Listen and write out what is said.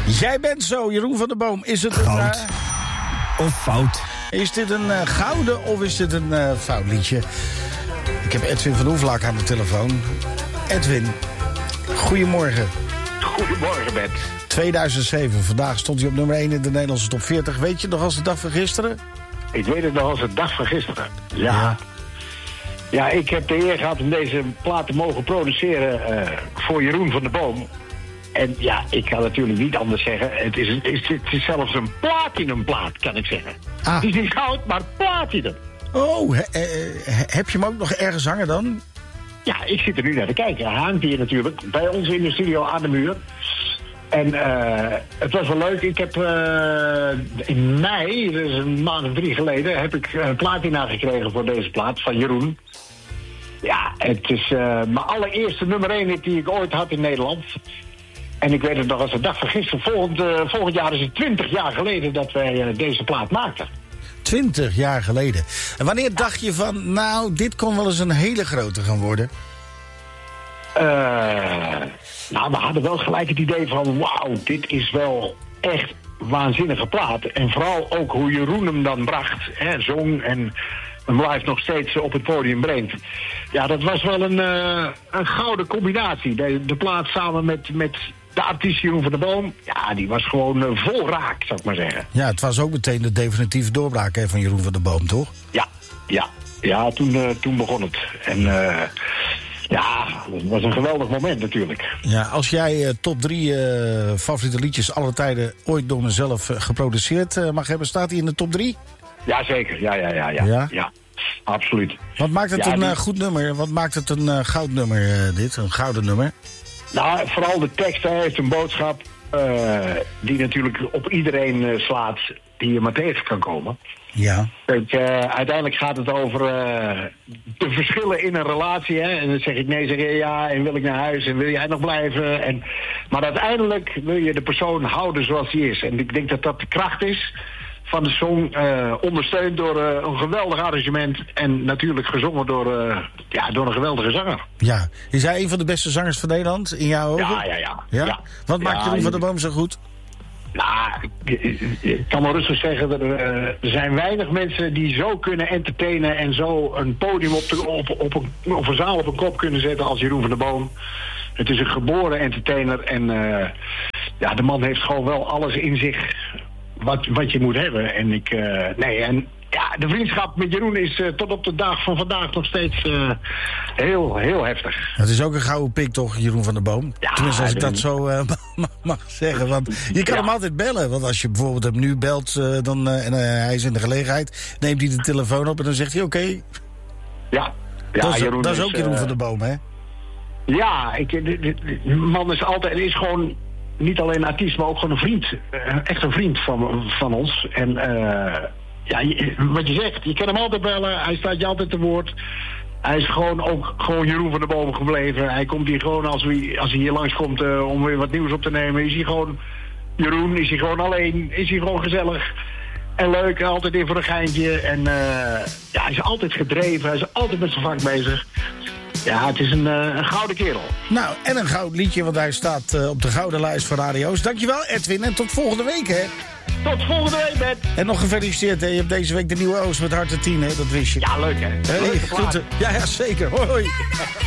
Jij bent zo, Jeroen van der Boom. Is het Goud. Of fout? Is dit een gouden of is dit een fout liedje? Ik heb Edwin van Hoeflaak aan de telefoon. Edwin, goedemorgen. Goedemorgen, Bert. 2007, vandaag stond hij op nummer 1 in de Nederlandse top 40. Weet je nog als de dag van gisteren? Ik weet het nog als de dag van gisteren. Ja, ik heb de eer gehad om deze plaat te mogen produceren voor Jeroen van der Boom. En ja, ik kan natuurlijk niet anders zeggen. Het is zelfs een platinumplaat, kan ik zeggen. Ah. Het is niet goud, maar platinum. Oh, heb je hem ook nog ergens hangen dan? Ja, ik zit er nu naar te kijken. Hij hangt hier natuurlijk bij ons in de studio aan de muur. En het was wel leuk. Ik heb in mei, dus een maand of 3 geleden, heb ik platina gekregen voor deze plaat van Jeroen. Ja, het is mijn allereerste nummer 1 die ik ooit had in Nederland. En ik weet het nog als de dag van gisteren. Volgend jaar is het 20 jaar geleden dat wij deze plaat maakten. 20 jaar geleden. En wanneer dacht je van, nou, dit kon wel eens een hele grote gaan worden? Nou, we hadden wel gelijk het idee van, wauw, dit is wel echt waanzinnige plaat. En vooral ook hoe Jeroen hem dan bracht, hè, zong en hem live nog steeds op het podium brengt. Ja, dat was wel een gouden combinatie. De plaat samen met de artiest Jeroen van der Boom, ja, die was gewoon vol raak, zou ik maar zeggen. Ja, het was ook meteen de definitieve doorbraak van Jeroen van der Boom, toch? Ja, toen begon het. En ja, het was een geweldig moment natuurlijk. Ja, als jij top 3 favoriete liedjes alle tijden ooit door mezelf geproduceerd mag hebben, staat hij in de top 3? Ja, zeker. Ja, absoluut. Wat maakt het een goed nummer? Wat maakt het een goud nummer, dit? Een gouden nummer? Nou, vooral de tekst, hij heeft een boodschap die natuurlijk op iedereen slaat die je maar tegen kan komen. Ja. Kijk, uiteindelijk gaat het over de verschillen in een relatie. Hè? En dan zeg ik nee, zeg je ja, en wil ik naar huis en wil jij nog blijven. Maar uiteindelijk wil je de persoon houden zoals hij is. En ik denk dat dat de kracht is van de song, ondersteund door een geweldig arrangement en natuurlijk gezongen door een geweldige zanger. Ja, is hij een van de beste zangers van Nederland in jouw ogen? Ja? Wat maakt Jeroen van der Boom zo goed? Nou, ik kan wel rustig zeggen, er zijn weinig mensen die zo kunnen entertainen en zo een podium op een zaal op een kop kunnen zetten als Jeroen van der Boom. Het is een geboren entertainer en de man heeft gewoon wel alles in zich wat je moet hebben. En de vriendschap met Jeroen is tot op de dag van vandaag nog steeds heel, heel heftig. Het is ook een gouden pik toch, Jeroen van der Boom? Ja, tenminste, als ik dat zo mag zeggen. Want je kan hem altijd bellen. Want als je bijvoorbeeld hem nu belt en hij is in de gelegenheid, neemt hij de telefoon op en dan zegt hij oké. Ja. Dat is ook Jeroen van der Boom, hè? Ja, de man is gewoon niet alleen artiest, maar ook gewoon een vriend. Echt een vriend van ons. En wat je zegt, je kan hem altijd bellen. Hij staat je altijd te woord. Hij is gewoon Jeroen van der Boom gebleven. Hij komt hier gewoon, als hij hier langskomt om weer wat nieuws op te nemen, is hij gewoon Jeroen, is hij gewoon alleen, is hij gewoon gezellig en leuk, altijd in voor een geintje. En hij is altijd gedreven, hij is altijd met zijn vak bezig. Ja, het is een gouden kerel. Nou, en een goud liedje, want hij staat op de gouden lijst van radio's. Dankjewel, Edwin, en tot volgende week, hè? Tot volgende week, Bert. En nog gefeliciteerd, hè? Je hebt deze week de nieuwe Oost met harte 10, hè? Dat wist je. Ja, leuk, hè? Hey, groeten. Ja, zeker. Hoi.